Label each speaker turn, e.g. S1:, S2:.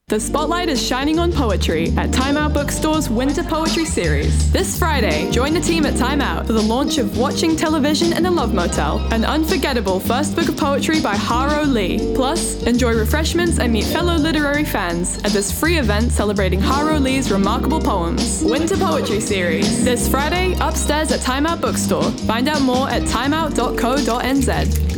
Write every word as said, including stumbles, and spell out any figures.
S1: The spotlight is shining on poetry at Time Out Bookstore's Winter Poetry Series. This Friday, join the team at Time Out for the launch of Watching Television in a Love Motel, an unforgettable first book of poetry by Haro Lee. Plus, enjoy refreshments and meet fellow literary fans at this free event celebrating Haro Lee's remarkable poems. Winter Poetry Series, this Friday, upstairs at Time Out Bookstore. Find out more at timeout dot co dot n z.